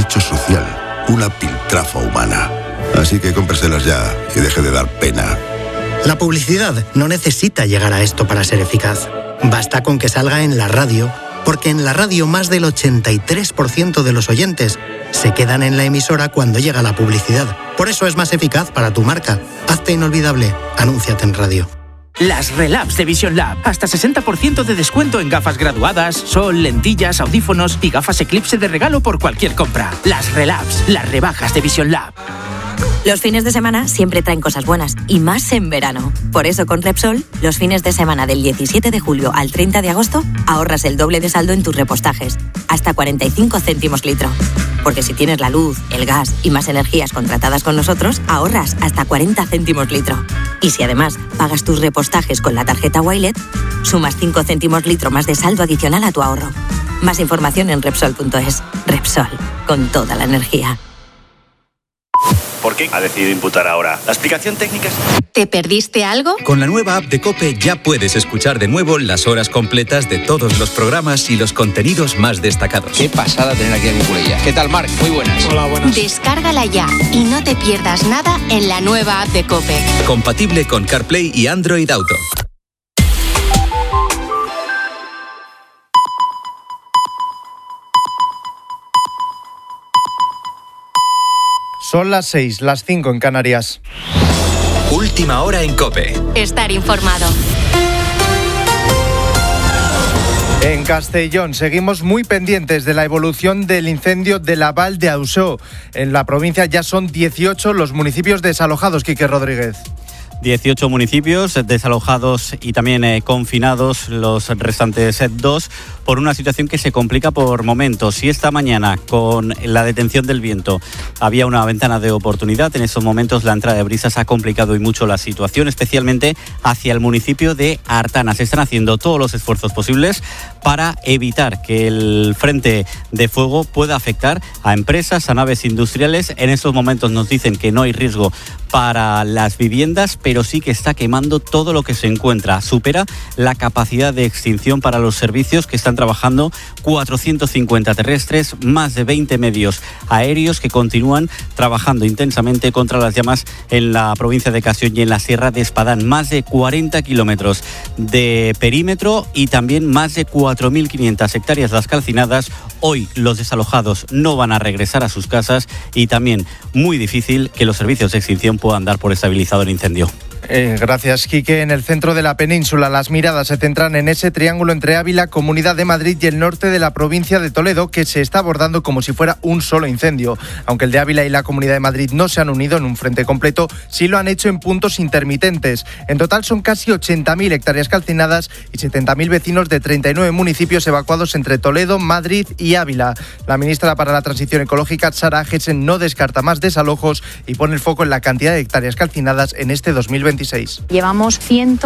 capricho social, una piltrafa humana. Así que cómpreselas ya y deje de dar pena. La publicidad no necesita llegar a esto para ser eficaz. Basta con que salga en la radio, porque en la radio más del 83% de los oyentes se quedan en la emisora cuando llega la publicidad. Por eso es más eficaz para tu marca. Hazte inolvidable. Anúnciate en radio. Las Relabs de Vision Lab. Hasta 60% de descuento en gafas graduadas, sol, lentillas, audífonos y gafas Eclipse de regalo por cualquier compra. Las Relabs, las rebajas de Vision Lab. Los fines de semana siempre traen cosas buenas, y más en verano. Por eso con Repsol, los fines de semana del 17 de julio al 30 de agosto, ahorras el doble de saldo en tus repostajes, hasta 45 céntimos litro. Porque si tienes la luz, el gas y más energías contratadas con nosotros, ahorras hasta 40 céntimos litro. Y si además pagas tus repostajes con la tarjeta Wilet, sumas 5 céntimos litro más de saldo adicional a tu ahorro. Más información en Repsol.es. Repsol, con toda la energía. ¿Por qué ha decidido imputar ahora? ¿La explicación técnica es...? ¿Te perdiste algo? Con la nueva app de COPE ya puedes escuchar de nuevo las horas completas de todos los programas y los contenidos más destacados. Qué pasada tener aquí a Cucurella. ¿Qué tal, Marc? Muy buenas. Hola, buenas. Descárgala ya y no te pierdas nada en la nueva app de COPE. Compatible con CarPlay y Android Auto. Son las 6, las 5 en Canarias. Última hora en COPE. Estar informado. En Castellón seguimos muy pendientes de la evolución del incendio de la Val de Ausó. En la provincia ya son 18 los municipios desalojados, Quique Rodríguez. 18 municipios desalojados y también confinados, los restantes 2, por una situación que se complica por momentos. Si esta mañana, con la detención del viento, había una ventana de oportunidad, en estos momentos la entrada de brisas ha complicado y mucho la situación, especialmente hacia el municipio de Artana. Se están haciendo todos los esfuerzos posibles para evitar que el frente de fuego pueda afectar a empresas, a naves industriales. En estos momentos nos dicen que no hay riesgo para las viviendas, pero sí que está quemando todo lo que se encuentra. Supera la capacidad de extinción para los servicios, que están trabajando 450 terrestres, más de 20 medios aéreos que continúan trabajando intensamente contra las llamas en la provincia de Castellón y en la Sierra de Espadán. Más de 40 kilómetros de perímetro y también más de 4.500 hectáreas las calcinadas. Hoy los desalojados no van a regresar a sus casas y también muy difícil que los servicios de extinción puedan dar por estabilizado el incendio. Gracias, Quique. En el centro de la península las miradas se centran en ese triángulo entre Ávila, Comunidad de Madrid y el norte de la provincia de Toledo, que se está abordando como si fuera un solo incendio. Aunque el de Ávila y la Comunidad de Madrid no se han unido en un frente completo, sí lo han hecho en puntos intermitentes. En total son casi 80.000 hectáreas calcinadas y 70.000 vecinos de 39 municipios evacuados entre Toledo, Madrid y Ávila. La ministra para la Transición Ecológica, Sara Agesen, no descarta más desalojos y pone el foco en la cantidad de hectáreas calcinadas en este 2026. Llevamos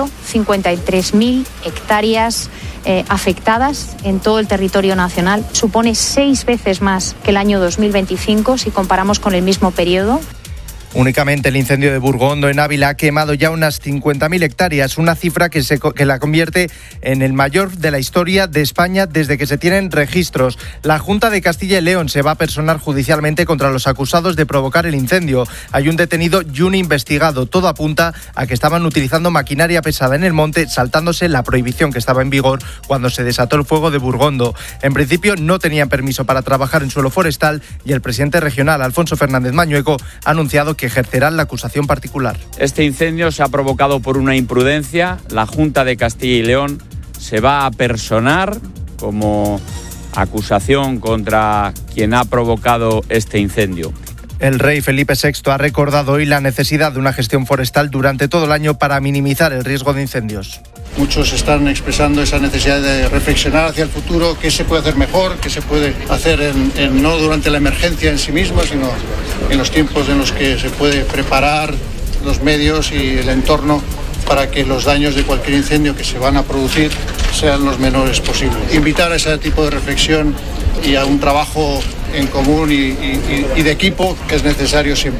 153.000 hectáreas afectadas en todo el territorio nacional. Supone 6 veces más que el año 2025 si comparamos con el mismo periodo. Únicamente el incendio de Burgondo en Ávila ha quemado ya unas 50.000 hectáreas, una cifra que la convierte en el mayor de la historia de España desde que se tienen registros. La Junta de Castilla y León se va a personar judicialmente contra los acusados de provocar el incendio. Hay un detenido y un investigado. Todo apunta a que estaban utilizando maquinaria pesada en el monte, saltándose la prohibición que estaba en vigor cuando se desató el fuego de Burgondo. En principio no tenían permiso para trabajar en suelo forestal y el presidente regional, Alfonso Fernández Mañueco, ha anunciado que ejercerán la acusación particular. Este incendio se ha provocado por una imprudencia. La Junta de Castilla y León se va a personar como acusación contra quien ha provocado este incendio. El rey Felipe VI ha recordado hoy la necesidad de una gestión forestal durante todo el año para minimizar el riesgo de incendios. Muchos están expresando esa necesidad de reflexionar hacia el futuro, qué se puede hacer mejor, qué se puede hacer no durante la emergencia en sí misma, sino en los tiempos en los que se puede preparar los medios y el entorno para que los daños de cualquier incendio que se van a producir sean los menores posibles. Invitar a ese tipo de reflexión y a un trabajo en común y de equipo que es necesario siempre.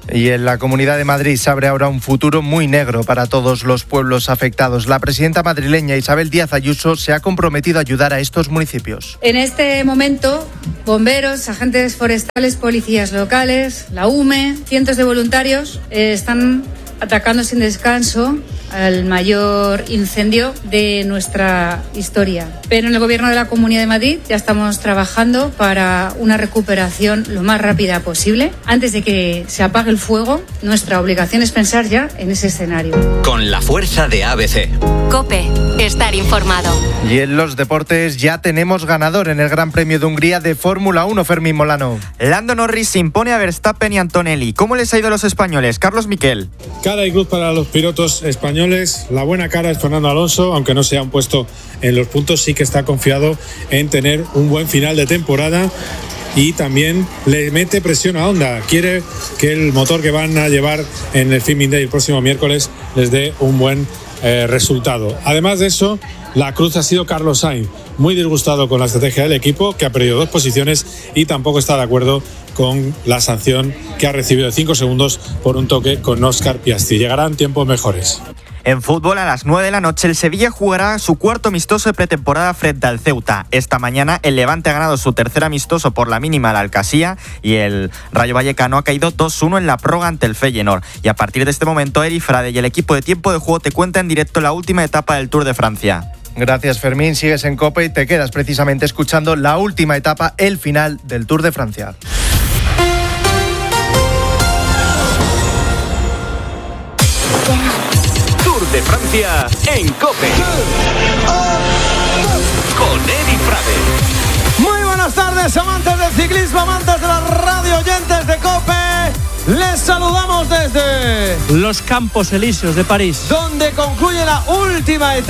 Y en la Comunidad de Madrid se abre ahora un futuro muy negro para todos los pueblos afectados. La presidenta madrileña Isabel Díaz Ayuso se ha comprometido a ayudar a estos municipios. En este momento, bomberos, agentes forestales, policías locales, la UME, cientos de voluntarios están atacando sin descanso al mayor incendio de nuestra historia. Pero en el Gobierno de la Comunidad de Madrid ya estamos trabajando para una recuperación lo más rápida posible. Antes de que se apague el fuego, nuestra obligación es pensar ya en ese escenario. Con la fuerza de ABC. COPE. Estar informado. Y en los deportes ya tenemos ganador en el Gran Premio de Hungría de Fórmula 1, Fermín Molano. Lando Norris se impone a Verstappen y Antonelli. ¿Cómo les ha ido a los españoles? Carlos Miquel. Cara y cruz para los pilotos españoles. La buena cara es Fernando Alonso, aunque no se han puesto en los puntos, sí que está confiado en tener un buen final de temporada. Y también le mete presión a Honda. Quiere que el motor que van a llevar en el Filming Day el próximo miércoles les dé un buen resultado. Además de eso, la cruz ha sido Carlos Sainz, muy disgustado con la estrategia del equipo, que ha perdido 2 posiciones y tampoco está de acuerdo con la sanción que ha recibido de 5 segundos por un toque con Óscar Piastri. Llegarán tiempos mejores. En fútbol, a las 9 de la noche, el Sevilla jugará su cuarto amistoso de pretemporada frente al Ceuta. Esta mañana, el Levante ha ganado su tercer amistoso por la mínima al Alcasía y el Rayo Vallecano ha caído 2-1 en la prórroga ante el Feyenoord. Y a partir de este momento, Eri Frade y el equipo de Tiempo de Juego te cuenta en directo la última etapa del Tour de Francia. Gracias, Fermín. Sigues en COPE y te quedas precisamente escuchando la última etapa, el final del Tour de Francia. De Francia en COPE con Eri Frade. Muy buenas tardes, amantes del ciclismo, amantes de la radio, oyentes de COPE. Les saludamos desde los Campos Elíseos de París, donde concluye la última etapa